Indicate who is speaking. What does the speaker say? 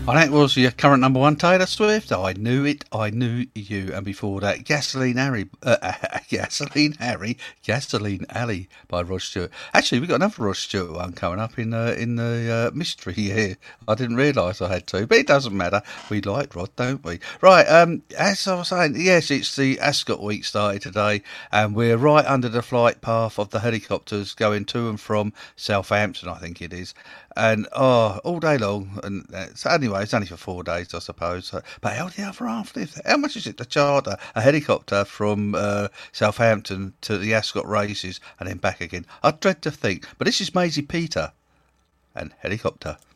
Speaker 1: And that was your current number one, Taylor Swift. I knew it. I knew you. And before that, Gasoline Alley by Rod Stewart. Actually, we got another Rod Stewart one coming up in the mystery here. I didn't realise I had two, but it doesn't matter. We like Rod, don't we? Right. As I was saying, yes, it's the Ascot week started today, and we're right under the flight path of the helicopters going to and from Southampton, I think it is. And all day long. And so anyway, it's only for 4 days, I suppose. So, but how the other half live? How much is it to charter a helicopter from Southampton to the Ascot races and then back again? I dread to think. But this is Maisie Peter and helicopter.